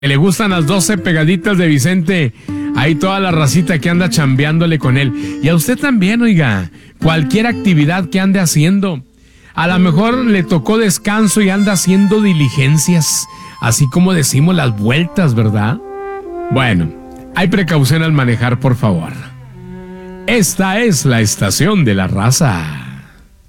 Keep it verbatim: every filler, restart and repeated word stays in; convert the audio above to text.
Que le gustan las doce pegaditas de Vicente. Hay toda la racita que anda chambeándole con él. Y a usted también, oiga. Cualquier actividad que ande haciendo. A lo mejor le tocó descanso y anda haciendo diligencias. Así como decimos las vueltas, ¿verdad? Bueno, hay precaución al manejar, por favor. Esta es la estación de la raza.